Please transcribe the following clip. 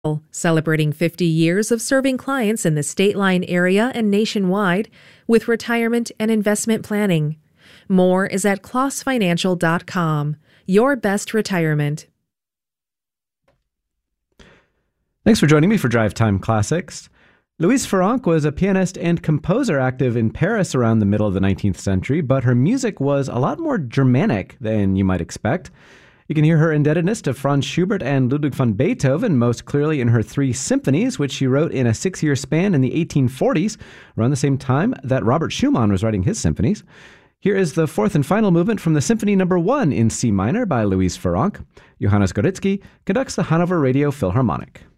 celebrating 50 years of serving clients in the State Line area and nationwide with retirement and investment planning. More is at klossfinancial.com. Your best retirement. Thanks for joining me for Drive Time Classics. Louise Farrenc was a pianist and composer active in Paris around the middle of the 19th century, but her music was a lot more Germanic than you might expect. You can hear her indebtedness to Franz Schubert and Ludwig van Beethoven most clearly in her 3 symphonies, which she wrote in a 6-year span in the 1840s, around the same time that Robert Schumann was writing his symphonies. Here is the 4th and final movement from the Symphony No. 1 in C minor by Louise Farrenc. Johannes Gorizki conducts the Hanover Radio Philharmonic.